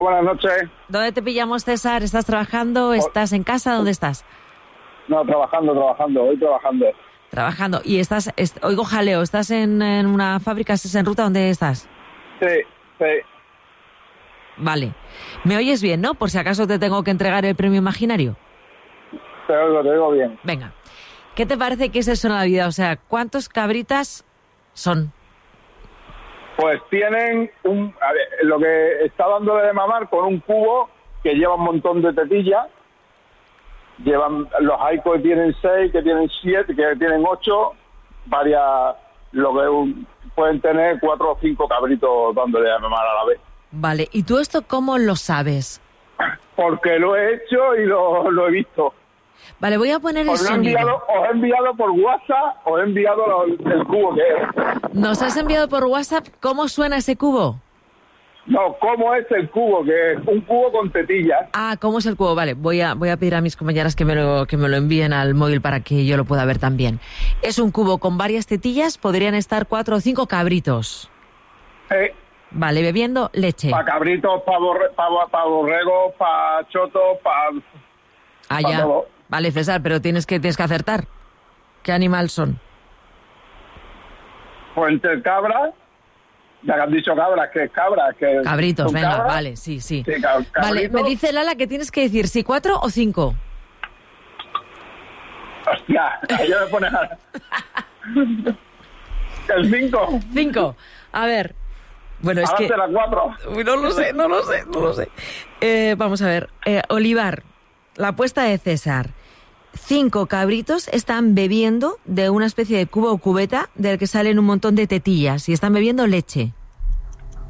Buenas noches. ¿Dónde te pillamos, César? ¿Estás trabajando? ¿Estás en casa? ¿Dónde estás? No, trabajando, hoy trabajando. Trabajando. Y oigo jaleo, ¿estás en una fábrica? ¿Estás en ruta? ¿Dónde estás? Sí. Vale. ¿Me oyes bien, no? Por si acaso te tengo que entregar el premio imaginario. Te oigo bien. Venga. ¿Qué te parece que es eso en la vida? O sea, ¿cuántos cabritas son? Pues tienen lo que está dándole de mamar con un cubo que lleva un montón de tetillas. Llevan los haicos que tienen 6, que tienen 7, que tienen 8, varias, pueden tener 4 o 5 cabritos dándole de mamar a la vez. Vale, ¿y tú esto cómo lo sabes? Porque lo he hecho y lo he visto. Vale, voy a poner el sonido. Os he enviado por WhatsApp, os he enviado el cubo que es. ¿Nos has enviado por WhatsApp cómo suena ese cubo? No, ¿cómo es el cubo? Que es un cubo con tetillas. Ah, ¿cómo es el cubo? Vale, voy a pedir a mis compañeras que me lo envíen al móvil para que yo lo pueda ver también. Es un cubo con varias tetillas, podrían estar 4 o 5 cabritos. Vale, bebiendo leche. Para cabritos, para borregos, para chotos, para ya. todo. Vale, César, pero tienes que acertar. ¿Qué animal son? Pues entre cabras, ya que han dicho cabras, que es cabras. Que cabritos, venga, cabras. Vale, sí. Vale, me dice Lala que tienes que decir si 4 o 5. Hostia, yo me pone el 5. 5. A ver. Bueno, es que... las 4. No lo sé. Vamos a ver. Olivar, la apuesta de César. 5 cabritos están bebiendo de una especie de cubo o cubeta del que salen un montón de tetillas y están bebiendo leche.